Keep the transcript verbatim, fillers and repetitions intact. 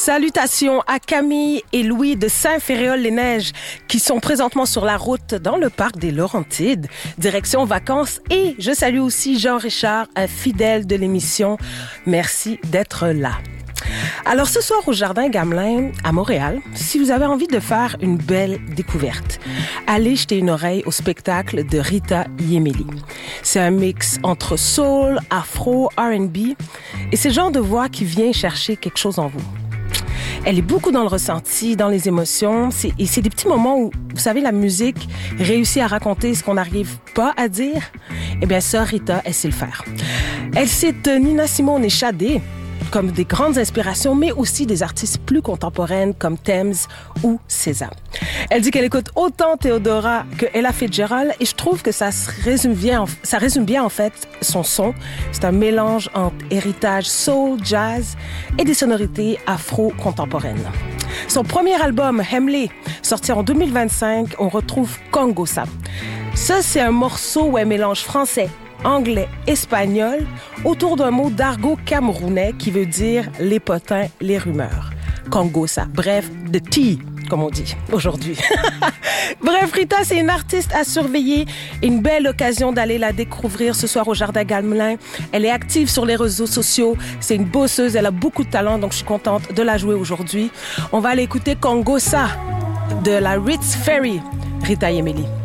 Salutations à Camille et Louis de Saint-Féréol-les-Neiges qui sont présentement sur la route dans le parc des Laurentides, direction vacances. Et je salue aussi Jean-Richard, un fidèle de l'émission. Merci d'être là. Alors ce soir au Jardin Gamelin à Montréal, si vous avez envie de faire une belle découverte, allez jeter une oreille au spectacle de Rita Yemeli. C'est un mix entre soul, afro, R and B et c'est le genre de voix qui vient chercher quelque chose en vous. Elle est beaucoup dans le ressenti, dans les émotions. C'est, et c'est des petits moments où, vous savez, la musique réussit à raconter ce qu'on n'arrive pas à dire. Eh bien, ça, Rita, elle sait le faire. Elle cite Nina Simone et Sade comme des grandes inspirations, mais aussi des artistes plus contemporaines comme Thames ou César. Elle dit qu'elle écoute autant Theodora que Ella Fitzgerald et je trouve que ça se résume bien, ça résume bien en fait son son. C'est un mélange entre héritage soul, jazz et des sonorités afro-contemporaines. Son premier album, Hemley, sorti en deux mille vingt-cinq, on retrouve Kongosa. Ça, c'est un morceau où elle mélange français, anglais, espagnol, autour d'un mot d'argot camerounais qui veut dire les potins, les rumeurs. Kongosa, bref, de tea, comme on dit aujourd'hui. Bref, Rita, c'est une artiste à surveiller. Une belle occasion d'aller la découvrir ce soir au Jardin Gamelin. Elle est active sur les réseaux sociaux. C'est une bosseuse, elle a beaucoup de talent, donc je suis contente de la jouer aujourd'hui. On va aller écouter Kongosa de la Ritz Ferry, Rita Yemeli.